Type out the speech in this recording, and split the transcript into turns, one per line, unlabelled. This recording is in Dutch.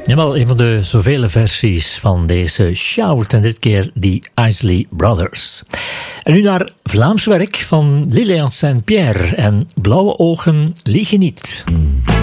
Jawel, een van de zoveel versies van deze Shout en dit keer die Isley Brothers. En nu naar Vlaams werk van Lilian Saint-Pierre en Blauwe ogen liegen niet.